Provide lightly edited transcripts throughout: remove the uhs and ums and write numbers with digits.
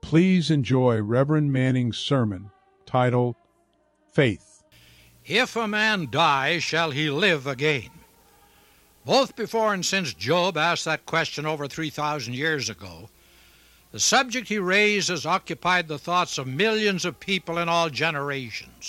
Please enjoy Reverend Manning's sermon titled Faith. If a man die, shall he live again? Both before and since Job asked that question over 3,000 years ago, the subject he raised has occupied the thoughts of millions of people in all generations.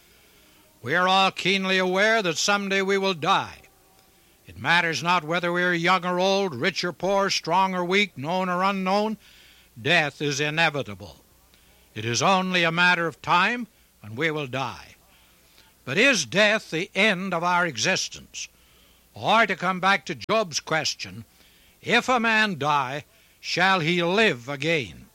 We are all keenly aware that someday we will die. It matters not whether we are young or old, rich or poor, strong or weak, known or unknown. Death is inevitable. It is only a matter of time, and we will die. But is death the end of our existence? Or, to come back to Job's question, if a man die, shall he live again?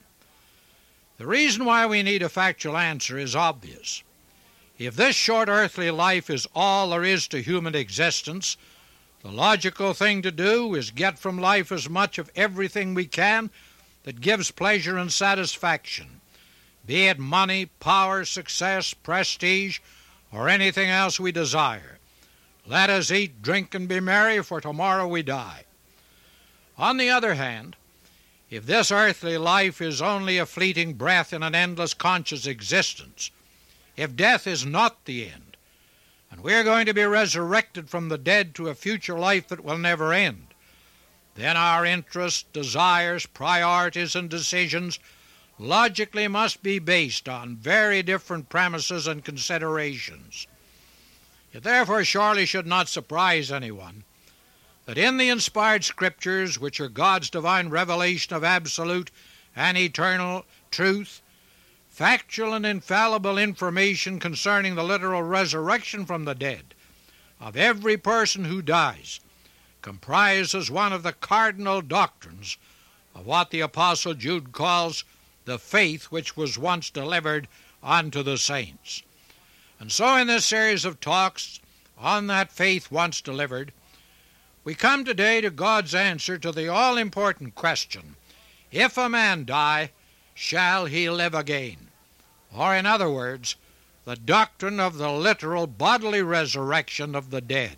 The reason why we need a factual answer is obvious. If this short earthly life is all there is to human existence, the logical thing to do is get from life as much of everything we can that gives pleasure and satisfaction, be it money, power, success, prestige, or anything else we desire. Let us eat, drink, and be merry, for tomorrow we die. On the other hand, if this earthly life is only a fleeting breath in an endless conscious existence, if death is not the end, and we are going to be resurrected from the dead to a future life that will never end, then our interests, desires, priorities, and decisions logically must be based on very different premises and considerations. It therefore surely should not surprise anyone that in the inspired Scriptures, which are God's divine revelation of absolute and eternal truth, factual and infallible information concerning the literal resurrection from the dead of every person who dies comprises one of the cardinal doctrines of what the Apostle Jude calls the faith which was once delivered unto the saints. And so in this series of talks on that faith once delivered, we come today to God's answer to the all-important question, if a man die, shall he live again? Or in other words, the doctrine of the literal bodily resurrection of the dead.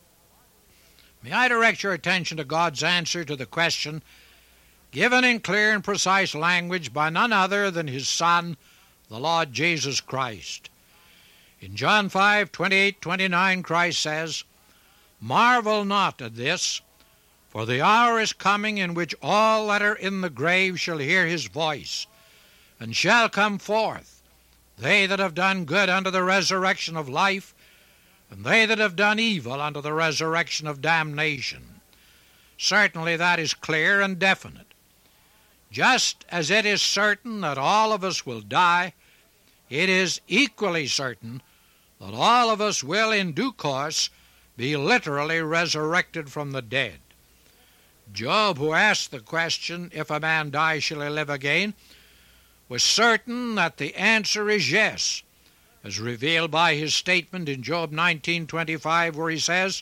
May I direct your attention to God's answer to the question, given in clear and precise language by none other than His Son, the Lord Jesus Christ. In John 5:28-29, Christ says, "Marvel not at this, for the hour is coming in which all that are in the grave shall hear His voice, and shall come forth, they that have done good unto the resurrection of life, and they that have done evil unto the resurrection of damnation." Certainly that is clear and definite. Just as it is certain that all of us will die, it is equally certain that all of us will in due course be literally resurrected from the dead. Job, who asked the question, if a man die, shall he live again, was certain that the answer is yes, as revealed by his statement in Job 19:25, where he says,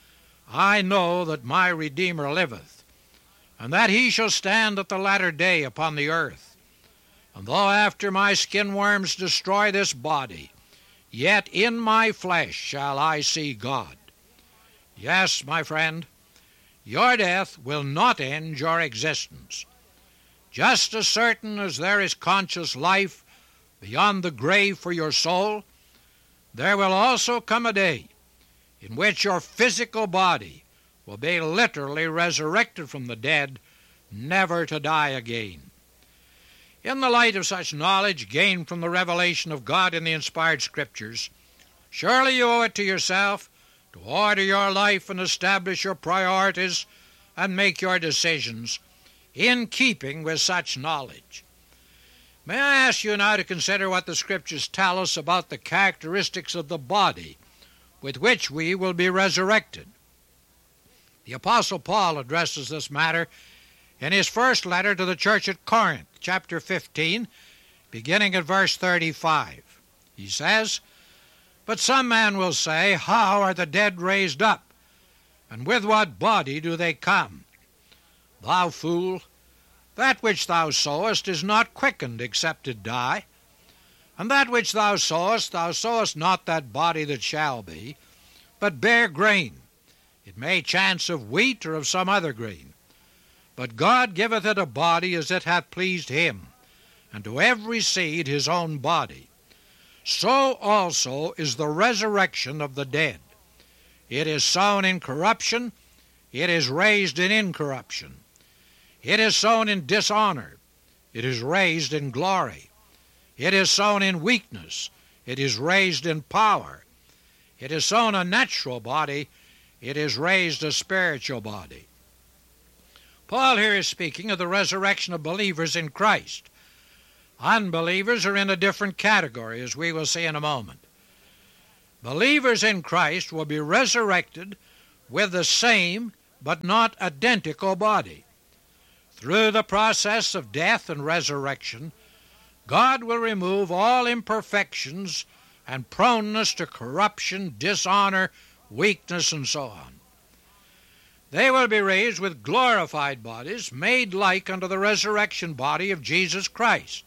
"I know that my Redeemer liveth, and that he shall stand at the latter day upon the earth. And though after my skin worms destroy this body, yet in my flesh shall I see God." Yes, my friend, your death will not end your existence. Just as certain as there is conscious life beyond the grave for your soul, there will also come a day in which your physical body will be literally resurrected from the dead, never to die again. In the light of such knowledge gained from the revelation of God in the inspired Scriptures, surely you owe it to yourself to order your life and establish your priorities and make your decisions in keeping with such knowledge. May I ask you now to consider what the Scriptures tell us about the characteristics of the body with which we will be resurrected. The Apostle Paul addresses this matter in his first letter to the church at Corinth, chapter 15, beginning at verse 35. He says, "But some man will say, How are the dead raised up? And with what body do they come? Thou fool, that which thou sowest is not quickened except it die. And that which thou sowest not that body that shall be, but bare grain. It may chance of wheat or of some other grain. But God giveth it a body as it hath pleased him, and to every seed his own body. So also is the resurrection of the dead. It is sown in corruption, it is raised in incorruption. It is sown in dishonor, it is raised in glory. It is sown in weakness, it is raised in power. It is sown a natural body, it is raised a spiritual body. Paul here is speaking of the resurrection of believers in Christ. Unbelievers are in a different category, as we will see in a moment. Believers in Christ will be resurrected with the same but not identical body. Through the process of death and resurrection, God will remove all imperfections and proneness to corruption, dishonor, weakness, and so on. They will be raised with glorified bodies, made like unto the resurrection body of Jesus Christ.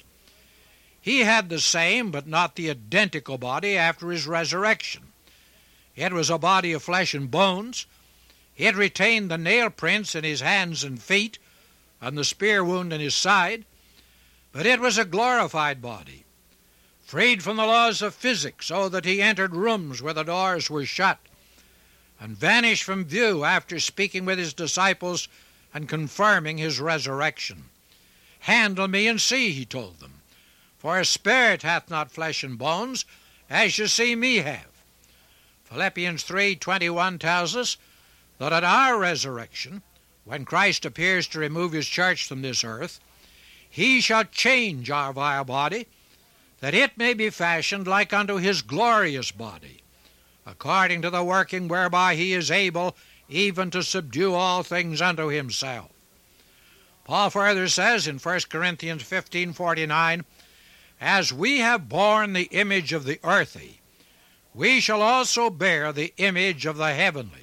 He had the same but not the identical body after his resurrection. It was a body of flesh and bones. It retained the nail prints in his hands and feet and the spear wound in his side, but it was a glorified body, freed from the laws of physics, so that he entered rooms where the doors were shut and vanished from view after speaking with his disciples and confirming his resurrection. "Handle me and see," he told them, "for a spirit hath not flesh and bones, as you see me have." Philippians 3:21 tells us that at our resurrection, when Christ appears to remove his church from this earth, he shall change our vile body, that it may be fashioned like unto his glorious body, according to the working whereby he is able even to subdue all things unto himself. Paul further says in 1 Corinthians 15:49, "As we have borne the image of the earthy, we shall also bear the image of the heavenly."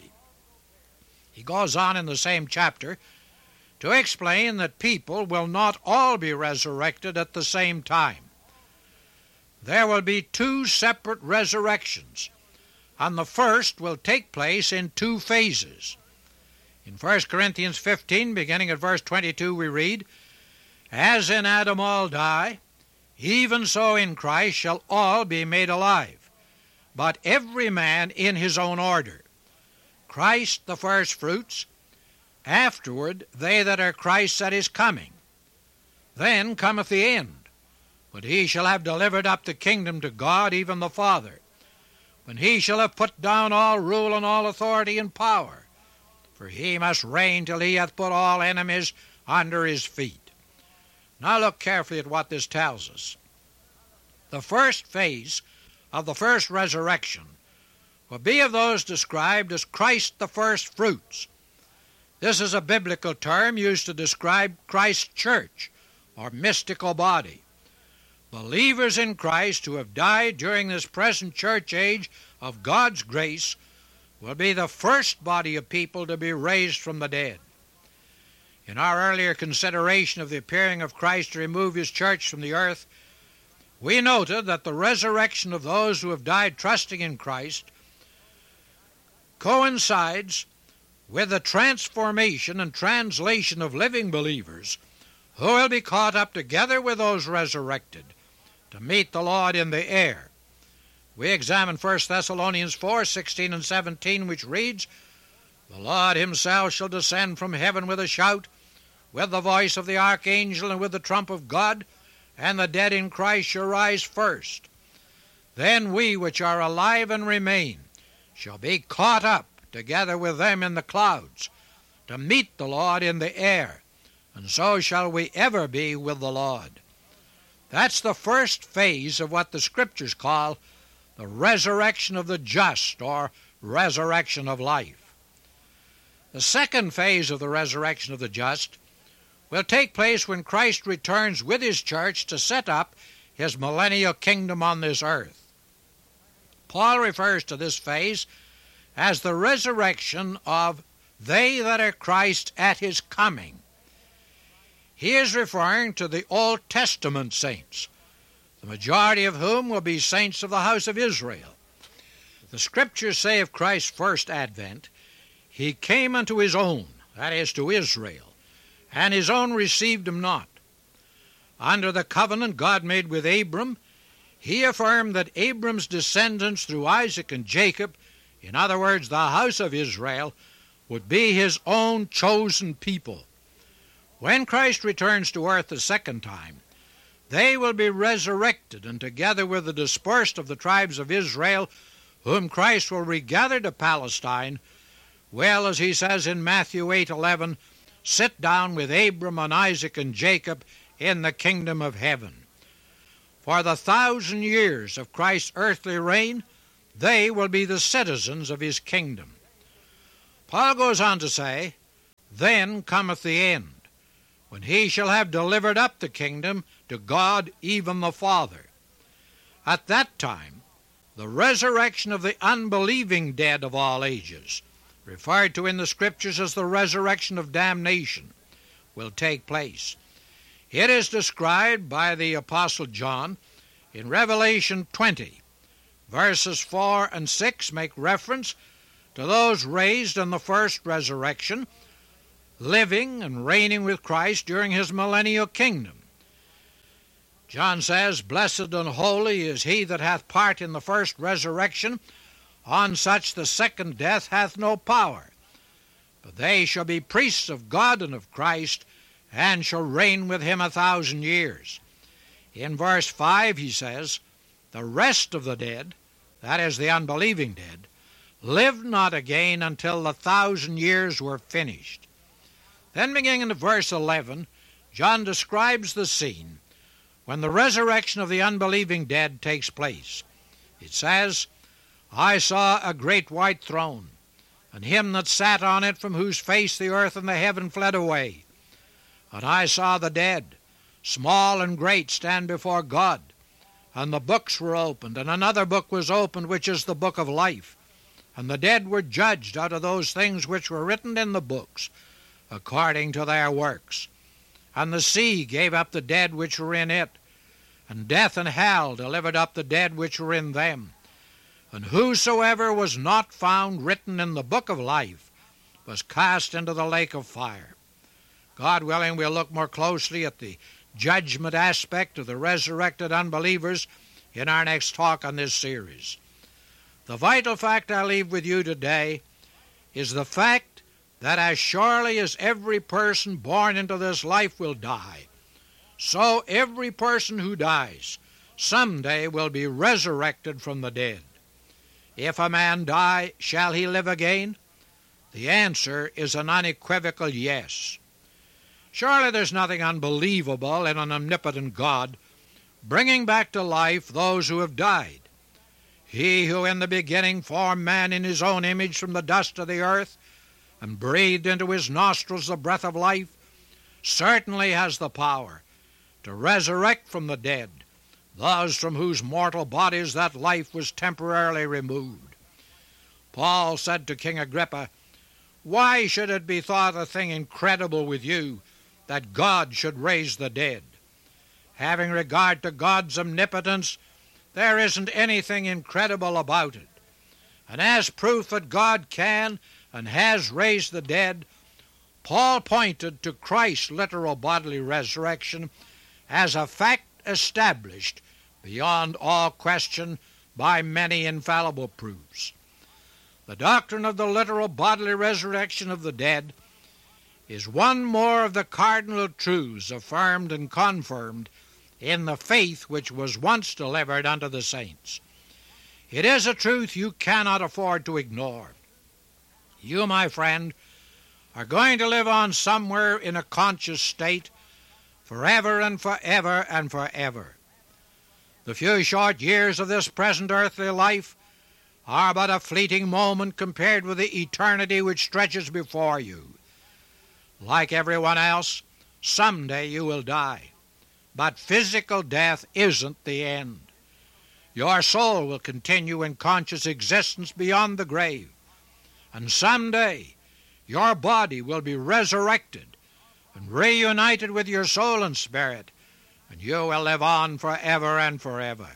He goes on in the same chapter to explain that people will not all be resurrected at the same time. There will be two separate resurrections, and the first will take place in two phases. In 1 Corinthians 15, beginning at verse 22, we read, "As in Adam all die, even so in Christ shall all be made alive, but every man in his own order. Christ the first fruits, afterward they that are Christ's at his coming. Then cometh the end, when he shall have delivered up the kingdom to God, even the Father, when he shall have put down all rule and all authority and power, for he must reign till he hath put all enemies under his feet." Now look carefully at what this tells us. The first phase of the first resurrection will be of those described as Christ the first fruits. This is a biblical term used to describe Christ's church, or mystical body. Believers in Christ who have died during this present church age of God's grace will be the first body of people to be raised from the dead. In our earlier consideration of the appearing of Christ to remove his church from the earth, we noted that the resurrection of those who have died trusting in Christ coincides with the transformation and translation of living believers who will be caught up together with those resurrected to meet the Lord in the air. We examine 1 Thessalonians 4:16 and 17, which reads, "The Lord himself shall descend from heaven with a shout, with the voice of the archangel, and with the trump of God, and the dead in Christ shall rise first. Then we which are alive and remain shall be caught up together with them in the clouds, to meet the Lord in the air, and so shall we ever be with the Lord." That's the first phase of what the Scriptures call the resurrection of the just, or resurrection of life. The second phase of the resurrection of the just will take place when Christ returns with his church to set up his millennial kingdom on this earth. Paul refers to this phase as the resurrection of they that are Christ at his coming. He is referring to the Old Testament saints, the majority of whom will be saints of the house of Israel. The Scriptures say of Christ's first advent, he came unto his own, that is, to Israel, and his own received him not. Under the covenant God made with Abram, he affirmed that Abram's descendants through Isaac and Jacob, in other words, the house of Israel, would be his own chosen people. When Christ returns to earth the second time, they will be resurrected, and together with the dispersed of the tribes of Israel, whom Christ will regather to Palestine, will, as he says in Matthew 8:11, sit down with Abram and Isaac and Jacob in the kingdom of heaven. For the 1,000 years of Christ's earthly reign, they will be the citizens of his kingdom. Paul goes on to say, then cometh the end, when he shall have delivered up the kingdom to God, even the Father. At that time, the resurrection of the unbelieving dead of all ages, referred to in the Scriptures as the resurrection of damnation, will take place. It is described by the Apostle John in Revelation 20. Verses 4 and 6 make reference to those raised in the first resurrection, living and reigning with Christ during his millennial kingdom. John says, blessed and holy is he that hath part in the first resurrection. On such the second death hath no power. But they shall be priests of God and of Christ, and shall reign with him 1,000 years. In verse 5 he says, the rest of the dead, that is the unbelieving dead, lived not again until the 1,000 years were finished. Then beginning in verse 11, John describes the scene when the resurrection of the unbelieving dead takes place. It says, I saw a great white throne, and him that sat on it, from whose face the earth and the heaven fled away. And I saw the dead, small and great, stand before God. And the books were opened, and another book was opened, which is the book of life. And the dead were judged out of those things which were written in the books, according to their works. And the sea gave up the dead which were in it, and death and hell delivered up the dead which were in them. And whosoever was not found written in the book of life was cast into the lake of fire. God willing, we'll look more closely at the judgment aspect of the resurrected unbelievers in our next talk on this series. The vital fact I leave with you today is the fact that as surely as every person born into this life will die, so every person who dies someday will be resurrected from the dead. If a man die, shall he live again? The answer is an unequivocal yes. Surely there's nothing unbelievable in an omnipotent God bringing back to life those who have died. He who in the beginning formed man in his own image from the dust of the earth and breathed into his nostrils the breath of life certainly has the power to resurrect from the dead those from whose mortal bodies that life was temporarily removed. Paul said to King Agrippa, why should it be thought a thing incredible with you that God should raise the dead? Having regard to God's omnipotence, there isn't anything incredible about it. And as proof that God can and has raised the dead, Paul pointed to Christ's literal bodily resurrection as a fact established beyond all question by many infallible proofs. The doctrine of the literal bodily resurrection of the dead is one more of the cardinal truths affirmed and confirmed in the faith which was once delivered unto the saints. It is a truth you cannot afford to ignore. You, my friend, are going to live on somewhere in a conscious state forever and forever and forever. The few short years of this present earthly life are but a fleeting moment compared with the eternity which stretches before you. Like everyone else, someday you will die. But physical death isn't the end. Your soul will continue in conscious existence beyond the grave. And someday your body will be resurrected and reunited with your soul and spirit, and you will live on forever and forever.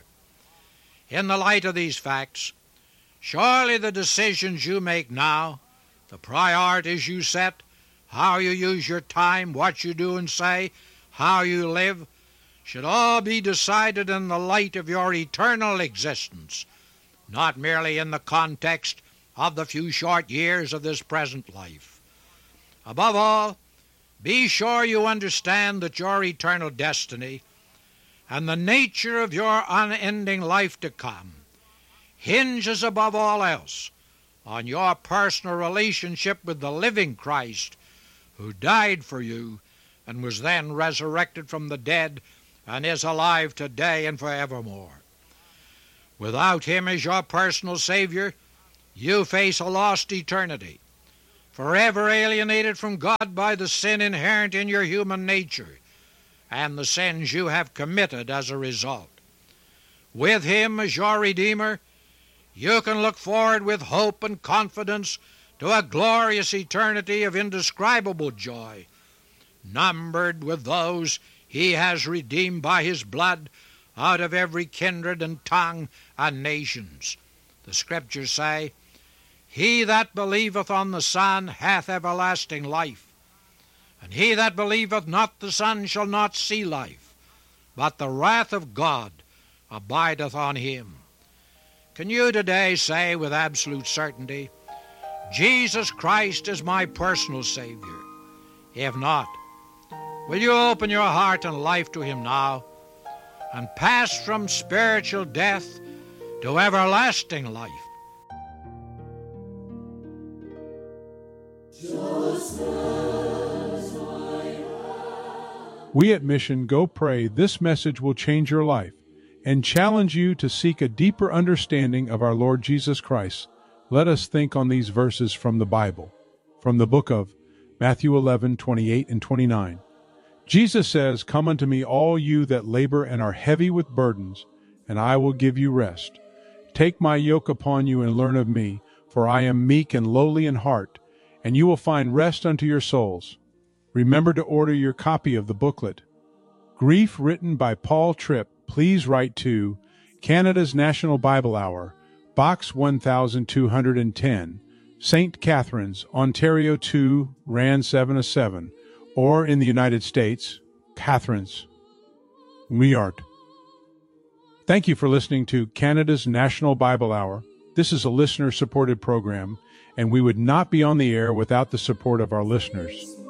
In the light of these facts, surely the decisions you make now, the priorities you set, how you use your time, what you do and say, how you live, should all be decided in the light of your eternal existence, not merely in the context of the few short years of this present life. Above all, be sure you understand that your eternal destiny and the nature of your unending life to come hinges above all else on your personal relationship with the living Christ, who died for you and was then resurrected from the dead and is alive today and forevermore. Without him as your personal Savior, you face a lost eternity, forever alienated from God by the sin inherent in your human nature and the sins you have committed as a result. With him as your Redeemer, you can look forward with hope and confidence to a glorious eternity of indescribable joy, numbered with those he has redeemed by his blood out of every kindred and tongue and nations. The Scriptures say, "He that believeth on the Son hath everlasting life, and he that believeth not the Son shall not see life, but the wrath of God abideth on him." Can you today say with absolute certainty, "Jesus Christ is my personal Savior"? If not, will you open your heart and life to him now and pass from spiritual death to everlasting life? We at Mission Go Pray this message will change your life and challenge you to seek a deeper understanding of our Lord Jesus Christ. Let us think on these verses from the Bible, from the book of Matthew 11:28 and 29. Jesus says, "Come unto me, all you that labor and are heavy with burdens, and I will give you rest. Take my yoke upon you and learn of me, for I am meek and lowly in heart, and you will find rest unto your souls." Remember to order your copy of the booklet, Grief, written by Paul Tripp. Please write to Canada's National Bible Hour, Box 1210, St. Catharines, Ontario 2, RAN 707, or in the United States, Catharines, New York. Thank you for listening to Canada's National Bible Hour. This is a listener-supported program, and we would not be on the air without the support of our listeners.